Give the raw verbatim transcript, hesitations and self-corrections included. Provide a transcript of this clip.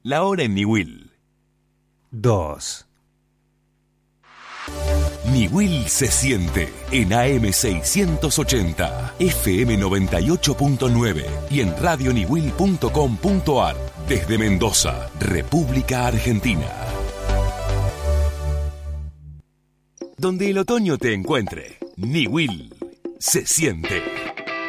La hora en Niwil. Dos. Niwil se siente en A M seiscientos ochenta, F M noventa y ocho punto nueve y en radio niwil punto com punto ar desde Mendoza, República Argentina. Donde el otoño te encuentre, Niwil se siente.